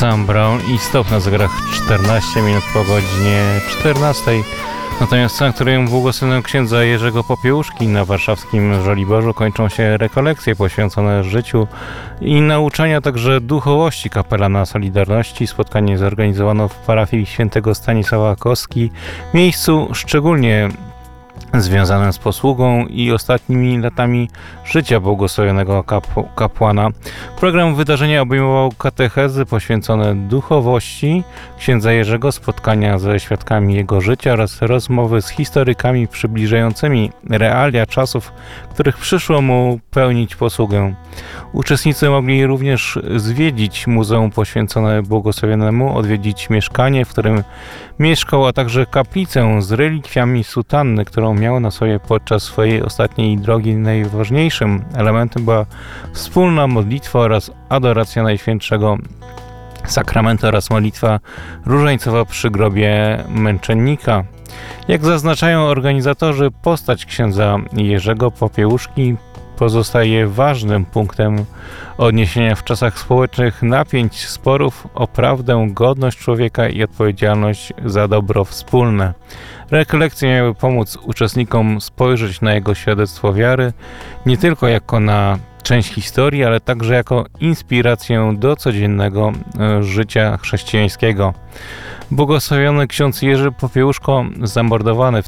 Sam Brown i Stop na zegarach 14 minut po godzinie 14. Natomiast na którym błogosławionego księdza Jerzego Popiełuszki na warszawskim Żoliborzu kończą się rekolekcje poświęcone życiu i nauczaniu, a także duchowości kapelana Solidarności. Spotkanie zorganizowano w parafii świętego Stanisława Kostki, miejscu szczególnie związanym z posługą i ostatnimi latami życia błogosławionego kapłana. Program wydarzenia obejmował katechezy poświęcone duchowości księdza Jerzego, spotkania ze świadkami jego życia oraz rozmowy z historykami przybliżającymi realia czasów, w których przyszło mu pełnić posługę. Uczestnicy mogli również zwiedzić muzeum poświęcone błogosławionemu, odwiedzić mieszkanie, w którym mieszkał, a także kaplicę z relikwiami sutanny, którą miał na sobie podczas swojej ostatniej drogi. Najważniejszym elementem była wspólna modlitwa oraz adoracja Najświętszego Sakramentu oraz modlitwa różańcowa przy grobie męczennika. Jak zaznaczają organizatorzy, postać księdza Jerzego Popiełuszki pozostaje ważnym punktem odniesienia w czasach społecznych napięć, sporów o prawdę, godność człowieka i odpowiedzialność za dobro wspólne. Rekolekcje miały pomóc uczestnikom spojrzeć na jego świadectwo wiary nie tylko jako na część historii, ale także jako inspirację do codziennego życia chrześcijańskiego. Błogosławiony ksiądz Jerzy Popiełuszko, zamordowany w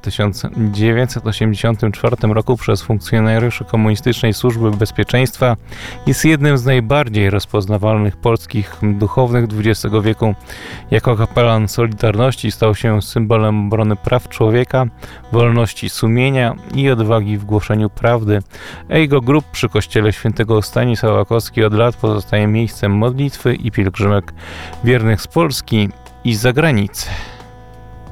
1984 roku przez funkcjonariuszy Komunistycznej Służby Bezpieczeństwa, jest jednym z najbardziej rozpoznawalnych polskich duchownych XX wieku. Jako kapelan Solidarności stał się symbolem obrony praw człowieka, wolności sumienia i odwagi w głoszeniu prawdy, a jego grób przy kościele świętego Stanisława Kostki od lat pozostaje miejscem modlitwy i pielgrzymek wiernych z Polski i z zagranicy.